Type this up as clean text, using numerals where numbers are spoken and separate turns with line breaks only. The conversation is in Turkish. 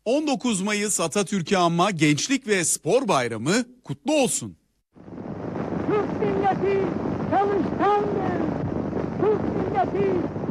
19 Mayıs Atatürk'ü anma Gençlik ve Spor Bayramı kutlu olsun.
Türk milleti çalışkandır. Türk milleti